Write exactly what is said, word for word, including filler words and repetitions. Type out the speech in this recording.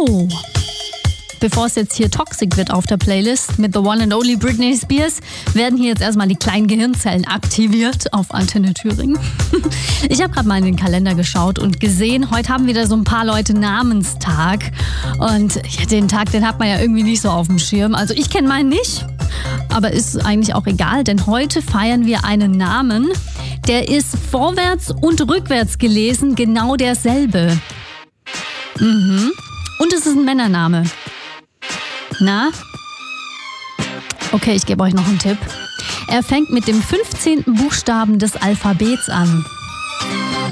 So, bevor es jetzt hier toxic wird auf der Playlist mit The One and Only Britney Spears, werden hier jetzt erstmal die kleinen Gehirnzellen aktiviert auf Antenne Thüringen. Ich habe gerade mal in den Kalender geschaut und gesehen, heute haben wieder so ein paar Leute Namenstag. Und ja, den Tag, den hat man ja irgendwie nicht so auf dem Schirm. Also ich kenne meinen nicht, aber ist eigentlich auch egal, denn heute feiern wir einen Namen, der ist vorwärts und rückwärts gelesen genau derselbe. Mhm. Und es ist ein Männername. Na? Okay, ich gebe euch noch einen Tipp. Er fängt mit dem fünfzehnten Buchstaben des Alphabets an.